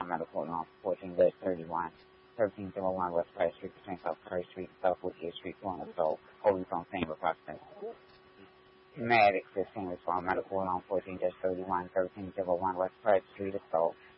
Medical Law 14-31, 1301 West Price Street, between South Curry Street and South Woodgate Street, Florida. So, holding on same approximate. Medic 15 is for Medical Law 14-31, 1301 West Price Street, Assault.